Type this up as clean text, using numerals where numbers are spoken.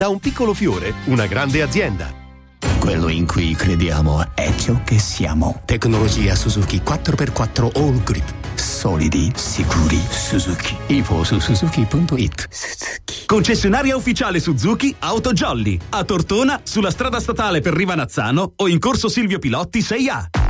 Da un piccolo fiore, una grande azienda. Quello in cui crediamo è ciò che siamo. Tecnologia Suzuki 4x4 All Grip. Solidi, sicuri, Suzuki. Info su suzuki.it. Suzuki. Concessionaria ufficiale Suzuki Auto Jolly. A Tortona, sulla strada statale per Rivanazzano o in corso Silvio Pilotti 6A.